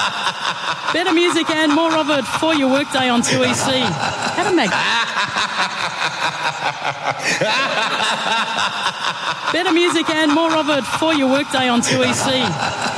Better music and more of it for your workday on 2EC. Have a Better music and more of it for your workday on 2EC.